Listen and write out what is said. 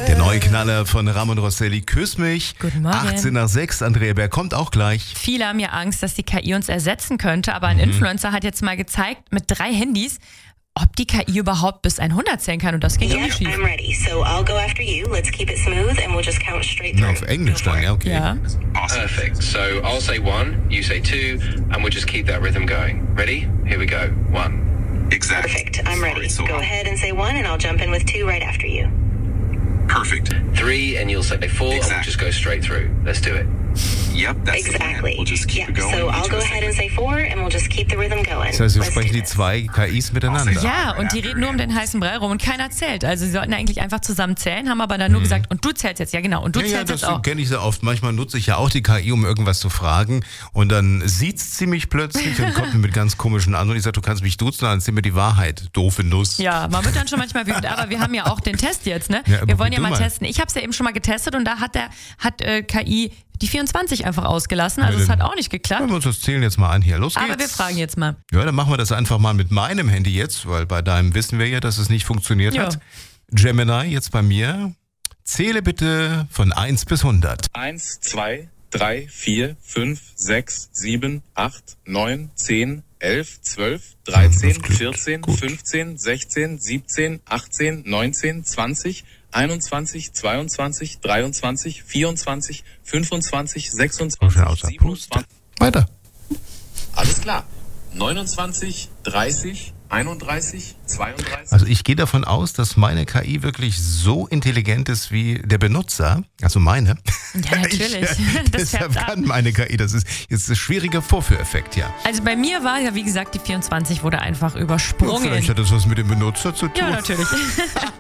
Der neue Knaller von Ramon Rosselli, Küss mich. Guten Morgen. 18 nach 6, Andrea Berg kommt auch gleich. Viele haben ja Angst, dass die KI uns ersetzen könnte, aber ein Influencer hat jetzt mal gezeigt, mit 3 Handys, ob die KI überhaupt bis 100 zählen kann, und das ging irgendwie schief. I'm ready. So I'll go after you. Let's keep it smooth and we'll just count straight through. Auf Englisch dann, ja, okay. Ja. Perfect. So I'll say 1, you say 2, and we'll just keep that rhythm going. Ready? Here we go. 1. Exactly. Perfect. I'm ready. So Go ahead and say 1 and I'll jump in with 2 right after you. Perfect. 3, and you'll say 4, and we'll Exactly. just go straight through. Let's do it. Yep, that's the plan. Exactly. We'll just keep it going. So I'll each go of us ahead and say 4 and we'll just keep the rhythm going. Das heißt, wir Let's sprechen do die this. 2 KIs miteinander. Ja, und die reden nur um den heißen Brei rum und keiner zählt. Also sie sollten eigentlich einfach zusammen zählen, haben aber dann nur gesagt, und du zählst jetzt, ja genau, und du Ja, zählst das jetzt auch. kenne ich sehr oft. Manchmal nutze ich ja auch die KI, um irgendwas zu fragen. Und dann sieht's sie mich plötzlich und kommt mir mit ganz komischen an. Und ich sage, du kannst mich duzen, dann erzähl mir die Wahrheit. Doofe Nuss. Ja, man wird dann schon manchmal wütend, aber wir haben ja auch den Test jetzt, ne? Ja, aber Wir wollen ja du mal mal. testen. Ich habe es ja eben schon mal getestet und da hat KI die 24 einfach ausgelassen, also Ja, es dann- hat auch nicht geklappt. Hören wir uns das Zählen jetzt mal an hier. Los geht's. Aber wir fragen jetzt mal. Ja, dann machen wir das einfach mal mit meinem Handy jetzt, weil bei deinem wissen wir ja, dass es nicht funktioniert Ja. hat. Gemini, jetzt bei mir. Zähle bitte von 1 bis 100. 1, 2, 3, 4, 5, 6, 7, 8, 9, 10, 11, 12, 13, das klingt 14, gut. 15, 16, 17, 18, 19, 20, 21, 22, 23, 24, 25, So 26, schnell außer Puste. 27. Weiter. Alles klar. 29, 30, 31, 32. Also ich gehe davon aus, dass meine KI wirklich so intelligent ist wie der Benutzer, also meine. Ja, natürlich. Das Deshalb färbt ab. kann meine KI, das ist jetzt ein schwieriger Vorführeffekt, ja. Also bei mir war ja, wie gesagt, die 24 wurde einfach übersprungen. Vielleicht hat das was mit dem Benutzer zu tun. Ja, natürlich.